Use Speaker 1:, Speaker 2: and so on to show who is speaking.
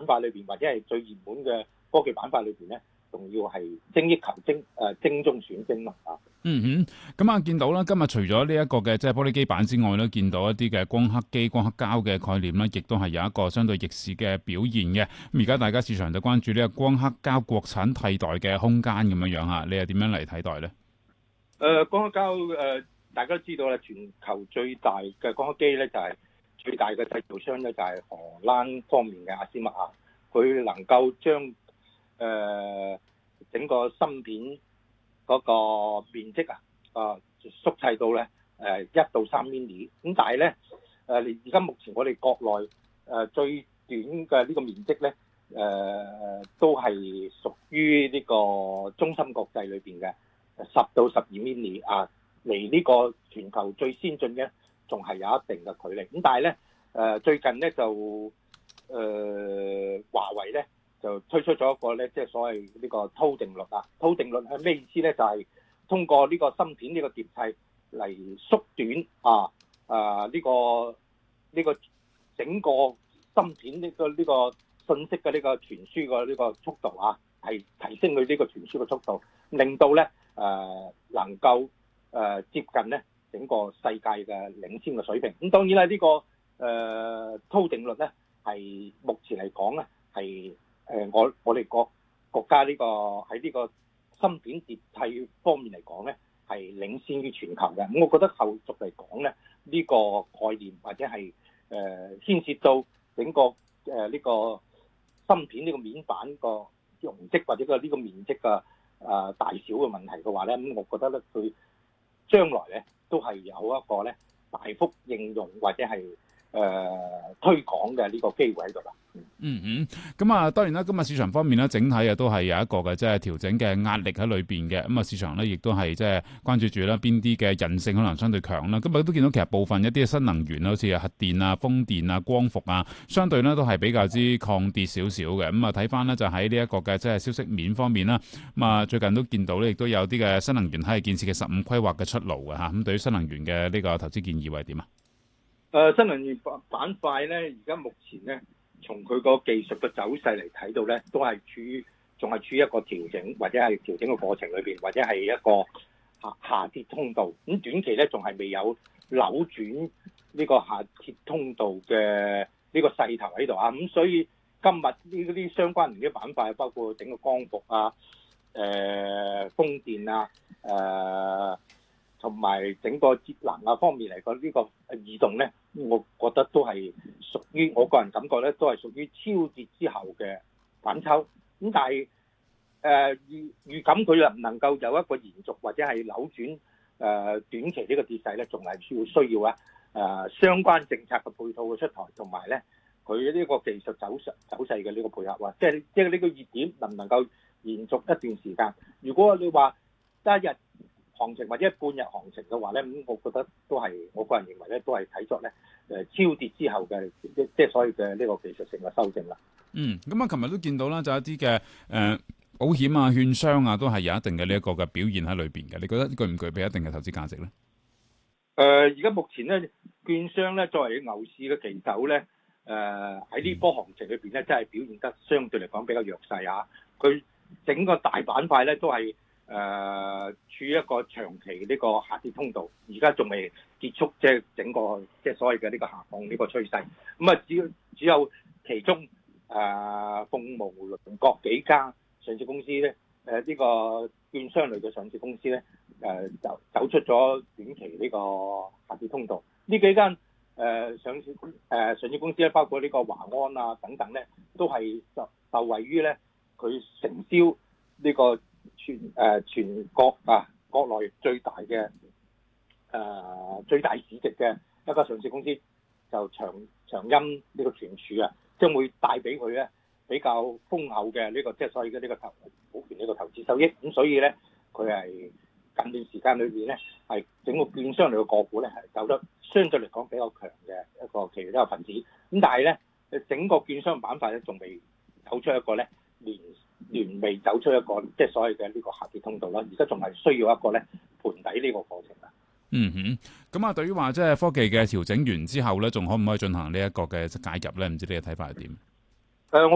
Speaker 1: 塊裏邊，或者係最熱門嘅科技板塊裏邊咧，仲要係精益求精，精中選精啊！
Speaker 2: 咁啊，見到啦，今日除咗呢一個嘅即係玻璃基板之外咧，見到一啲嘅光刻機、光刻膠嘅概念咧，亦都係有一個相對逆市嘅表現嘅。咁而家大家市場就關注呢個光刻膠國產替代嘅空間咁樣嚇，你又點樣嚟睇待咧？
Speaker 1: 光刻膠大家都知道啦，全球最大嘅光刻機咧就係最大嘅製造商咧就係荷蘭方面嘅阿斯麥亞，佢能夠將整個芯片嗰個面積縮細到咧1到3 mm， 咁但係咧而家目前我哋國內最短嘅呢個面積咧都係屬於呢個中芯國際裏邊嘅10到12 mm 啊，離呢個全球最先進嘅仲係有一定嘅距離。咁但係咧最近咧就華為咧就推出咗一個咧，即係所謂呢個濤定律啊。濤定律係咩意思咧？就係通過呢個芯片呢個疊砌嚟縮短呢個整個芯片呢個信息嘅呢個傳輸嘅呢個速度啊，係提升佢呢個傳輸嘅速度，令到咧能夠接近咧整個世界嘅領先嘅水平。咁當然啦，呢個濤定律咧係目前嚟講咧係我哋國家呢個喺呢個芯片疊砌方面嚟講咧係領先於全球嘅。咁我覺得後續嚟講咧呢個概念或者係牽涉到整個呢個芯片呢個面板個容積或者呢個面積嘅大小嘅問題嘅話咧，咁我覺得咧佢將來咧都係有一個咧大幅應用或者係推廣嘅呢個機會喺度啦。
Speaker 2: 咁啊，當然啦，今日市場方面咧，整體都係有一個嘅即係調整嘅壓力喺裏邊嘅。咁啊，市場咧亦都係即係關注住啦，邊啲嘅韌性可能相對強啦。今日都見到其實部分一啲新能源好似核電啊、風電啊、光伏啊，相對咧都係比較之抗跌少少嘅。咁啊，睇翻咧就喺呢一個嘅即係消息面方面啦。咁啊，最近都見到咧，亦都有啲嘅新能源體系建設嘅15規劃嘅出爐嘅嚇。咁對於新能源嘅呢個投資建議係點啊？
Speaker 1: 新能源板塊咧，而家目前咧，從佢個技術嘅走勢嚟睇到咧，都係仲係處於一個調整或者係調整嘅過程裏邊，或者係一個下跌通道。咁短期咧仲係未有扭轉呢個下跌通道嘅呢個勢頭喺度啊。咁所以今日呢啲相關聯嘅板塊，包括整個光伏啊、風電啊、同埋整個節能啊方面嚟講，呢個移動咧，我覺得都係屬於我個人感覺咧，都係屬於超跌之後嘅反抽。咁但係預感佢能唔能夠有一個延續或者係扭轉短期呢個跌勢咧，仲係需要相關政策嘅配套嘅出台，同埋咧佢呢個技術走勢嘅呢個配合啊，即係呢個熱點能唔能夠延續一段時間？如果你話得一日行情或者半日行情嘅話咧，咁我覺得都係我個人認為咧，都係睇作咧超跌之後嘅即係所謂嘅呢個技術性嘅修正啦。
Speaker 2: 咁啊，琴日都見到啦，就一啲嘅保險啊、券商啊，都係有一定嘅呢一個嘅表現喺裏邊嘅。你覺得具唔具備一定嘅投資價值咧？
Speaker 1: 而家目前咧，券商咧作為牛市嘅旗手咧，喺呢波行情裏邊咧，真係表現得相對嚟講比較弱勢啊。佢整個大板塊咧都係處於一個長期呢個下跌通道，而家仲未結束，即係整個即係所謂嘅呢個下降呢個趨勢。咁啊，只有其中鳳毛麟角幾家上市公司咧，呢個券商類嘅上市公司咧，就走出咗短期呢個下跌通道。呢幾間上市公司咧，包括呢個華安啊等等咧，都係受惠於咧佢承銷呢個全國國內最大市值嘅一個上市公司，就長鑫呢個存儲啊，將會帶俾佢咧比較豐厚嘅呢個即係所謂嘅呢個股權呢個投資收益。咁所以咧，佢係近段時間裏邊咧，係整個券商類嘅個股咧係走得相對嚟講比較強嘅一個其中一個分子。咁但係咧，整個券商板塊咧仲未走出一個咧連未走出一個即係所謂嘅呢個下跌通道啦。而家仲係需要一個咧盤底呢個過程啦。
Speaker 2: 咁啊，對於話即係科技嘅調整完之後咧，仲可唔可以進行呢一個嘅介入咧？唔知你嘅睇法係點？